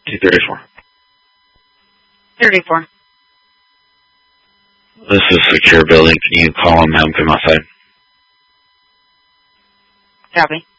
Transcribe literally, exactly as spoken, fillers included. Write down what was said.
two thirty-four. thirty-four. This is secure building. Can you call him and have him outside? Copy.